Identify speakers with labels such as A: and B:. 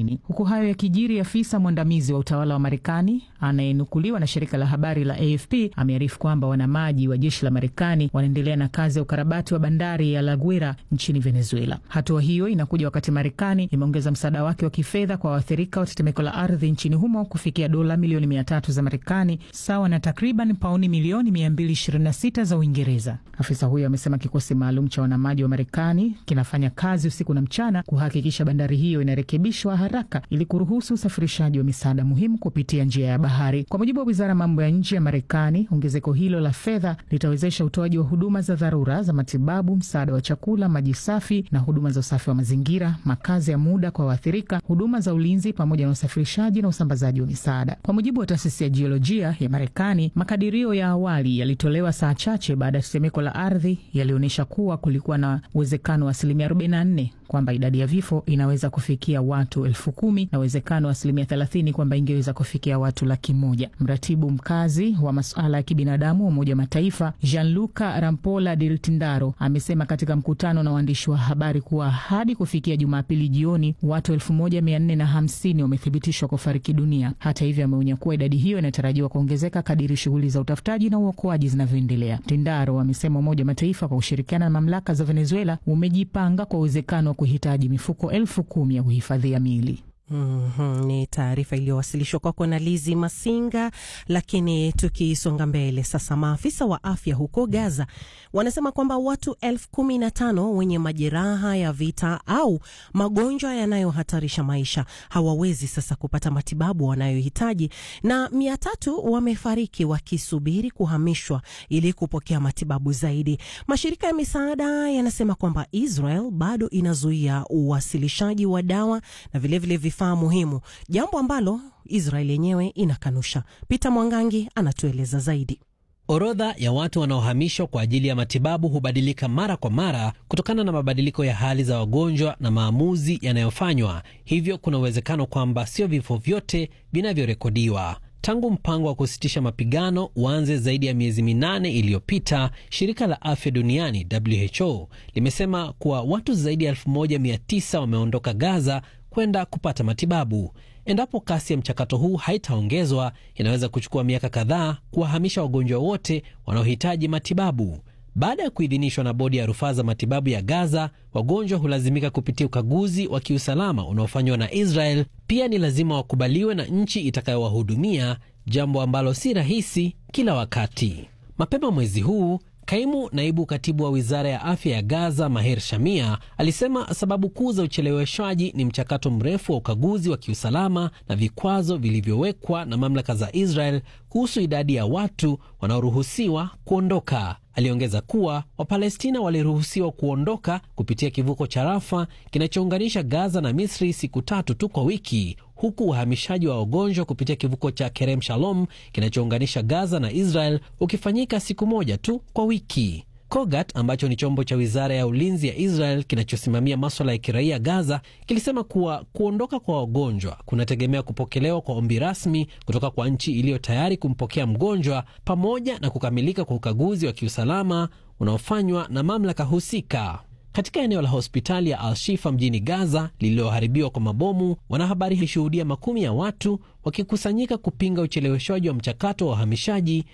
A: Kusini. Huku hayo yakijiri, afisa mwandamizi wa utawala wa Marekani anayenukuliwa na shirika la habari la AFP amearifu kwamba wanamaji wa jeshi la Marekani wanaendelea na kazi ya ukarabati wa bandari ya La Guaira nchini Venezuela. Hatua hiyo inakuja wakati Marekani imeongeza msaada wake wa kifedha kwa waathirika wa tetemeko la ardhi nchini humo kufikia dola milioni 300 za Marekani, sawa na takriban pauni milioni 226 za Uingereza. Afisa huyo amesema kikosi maalum cha wanamaji wa Marekani kinafanya kazi usiku na mchana kuhakikisha bandari hiyo inarekebishwa haraka ili kuruhusu usafirishaji wa misaada muhimu kupitia njia ya bahari. Kwa mujibu wa Wizara ya Mambo ya Nje ya Marekani, ongezeko hilo la fedha litawezesha utoaji wa huduma za dharura za matibabu, msaada wa chakula, maji safi na huduma za usafi wa mazingira, makazi ya muda kwa waathirika, huduma za ulinzi pamoja na usafirishaji na usambazaji wa misaada. Kwa mujibu wa taasisi ya jiolojia ya Marekani, makadirio ya awali yalitolewa saa chache baada ya tetemeko la ardhi yalionyesha kuwa kulikuwa na uwezekano wa 44% kwamba idadi ya vifo inaweza kufikia watu 10,000 na uwezekano wa 30% kwamba ingeweza kufikia watu 100,000. Mratibu mkazi wa masuala ya kibinadamu wa Umoja wa Mataifa Gianluca Rampolla del Tindaro amesema katika mkutano na waandishi wa habari kuwa hadi kufikia Jumapili jioni watu 1450 wamethibitishwa kufariki dunia. Hata hivyo, ameonya kuwa idadi hiyo inatarajiwa kuongezeka kadiri shughuli za utafutaji na uokoaji zinavyoendelea. Tindaro amesema Umoja wa Mataifa kwa kushirikiana na mamlaka za Venezuela umejipanga kwa uwezekano wa kuhitaji mifuko 10,000 ya kuhifadhia miili.
B: Ni taarifa iliyowasilishwa kwako na Lizi Masinga. Lakini tukisonga mbele sasa, maafisa wa afya huko Gaza wanasema kwamba watu 15,000 wenye majeraha ya vita au magonjwa yanayohatarisha maisha hawawezi sasa kupata matibabu wanayohitaji, na 300 wamefariki wakisubiri kuhamishwa ili kupokea matibabu zaidi. Mashirika ya misaada yanasema kwamba Israel bado inazuia uwasilishaji wa dawa na vilevile vifaa muhimu, jambo ambalo Israel yenyewe inakanusha. Peter Mwangangi anatueleza zaidi.
C: Orodha ya watu wanaohamishwa kwa ajili ya matibabu hubadilika mara kwa mara kutokana na mabadiliko ya hali za wagonjwa na maamuzi yanayofanywa. Hivyo kuna uwezekano kwamba sio vifo vyote vinavyorekodiwa. Tangu mpango wa kusitisha mapigano uanze zaidi ya miezi 8 iliyopita, shirika la afya duniani WHO limesema kuwa watu zaidi ya 1900 wameondoka Gaza kwenda kupata matibabu. Endapo kasi ya mchakato huu haitaongezwa, inaweza kuchukua miaka kadhaa kuwahamisha wagonjwa wote wanaohitaji matibabu. Baada ya kuidhinishwa na bodi ya rufaa za matibabu ya Gaza, wagonjwa hulazimika kupitia ukaguzi wa kiusalama unaofanywa na Israel. Pia ni lazima wakubaliwe na nchi itakayowahudumia, jambo ambalo si rahisi kila wakati. Mapema mwezi huu, kaimu naibu katibu wa wizara ya afya ya Gaza Maher Shamia alisema sababu kuu za ucheleweshwaji ni mchakato mrefu wa ukaguzi wa kiusalama na vikwazo vilivyowekwa na mamlaka za Israel kuhusu idadi ya watu wanaoruhusiwa kuondoka. Aliongeza kuwa Wapalestina waliruhusiwa kuondoka kupitia kivuko cha Rafa kinachounganisha Gaza na Misri siku 3 tu kwa wiki, huku uhamishaji wa wagonjwa kupitia kivuko cha Kerem Shalom kinachounganisha Gaza na Israel ukifanyika siku 1 tu kwa wiki. Kogat, ambacho ni chombo cha wizara ya ulinzi ya Israel kinachosimamia masuala ya kiraia Gaza, kilisema kuwa kuondoka kwa wagonjwa kunategemea kupokelewa kwa ombi rasmi kutoka kwa nchi iliyo tayari kumpokea mgonjwa pamoja na kukamilika kwa ukaguzi wa kiusalama unaofanywa na mamlaka husika. Katika eneo la hospitali ya Al-Shifa mjini Gaza lililoharibiwa kwa mabomu, wanahabari walishuhudia makumi ya watu wakikusanyika kupinga ucheleweshwaji wa mchakato wa uhamishaji